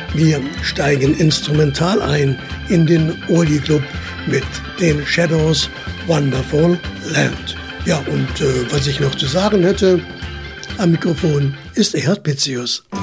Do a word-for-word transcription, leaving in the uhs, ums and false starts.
Wir steigen instrumental ein in den Oldie Club mit den Shadows, Wonderful Land. Ja, und äh, was ich noch zu sagen hätte, am Mikrofon ist Erhard Pitzius.